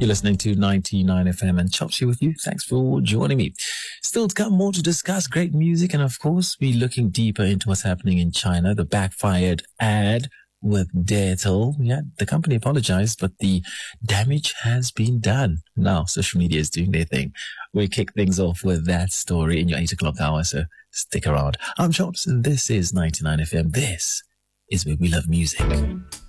You're listening to 99 FM and Chops here with you. Thanks for joining me. Still to come, more to discuss, great music, and of course, we're looking deeper into what's happening in China, the backfired ad with Dettol. Yeah, the company apologized, but the damage has been done. Now, social media is doing their thing. We kick things off with that story in your 8 o'clock hour, so stick around. I'm Chops, and this is 99 FM. This is where we love music.